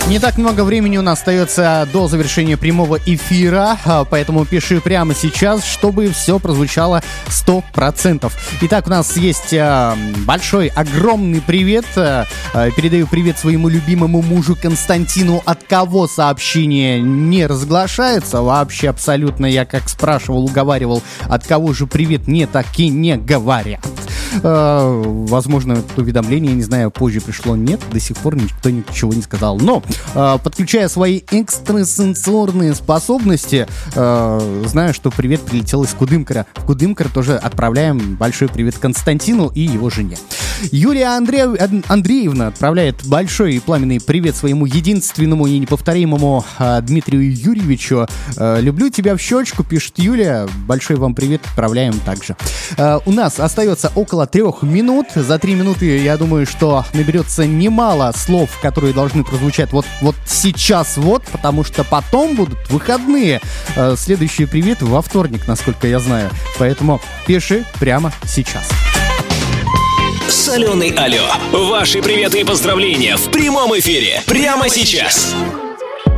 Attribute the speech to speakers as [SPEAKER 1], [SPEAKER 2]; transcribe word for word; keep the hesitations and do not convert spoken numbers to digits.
[SPEAKER 1] Не так много времени у нас остается до завершения прямого эфира, поэтому пиши прямо сейчас, чтобы все прозвучало сто процентов. Итак, у нас есть большой, огромный привет. Передаю привет своему любимому мужу Константину, от кого сообщение не разглашается. Вообще абсолютно, я как спрашивал, уговаривал, от кого же привет, не так и не говорят. Возможно, уведомление, не знаю, позже пришло, нет, до сих пор никто ничего не сказал. Но, подключая свои экстрасенсорные способности, знаю, что привет прилетел из Кудымкара. В Кудымкар тоже отправляем большой привет Константину и его жене. Юлия Андре... Андреевна отправляет большой и пламенный привет своему единственному и неповторимому Дмитрию Юрьевичу. «Люблю тебя в щечку», пишет Юлия. Большой вам привет отправляем также. У нас остается около трех минут. За три минуты, я думаю, что наберется немало слов, которые должны прозвучать вот, вот сейчас вот, потому что потом будут выходные. Следующий привет во вторник, насколько я знаю. Поэтому пиши прямо сейчас.
[SPEAKER 2] Соленый алло. Ваши приветы и поздравления в прямом эфире прямо сейчас.